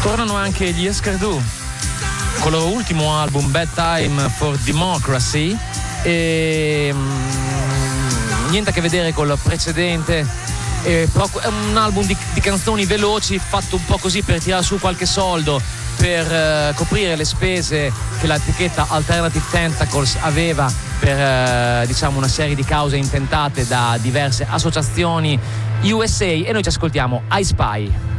Tornano anche gli Escardù con il loro ultimo album Bad Time for Democracy e niente a che vedere col precedente, però è un album di canzoni veloci fatto un po' così per tirare su qualche soldo, per coprire le spese che l'etichetta Alternative Tentacles aveva per diciamo una serie di cause intentate da diverse associazioni USA, e noi ci ascoltiamo I Spy.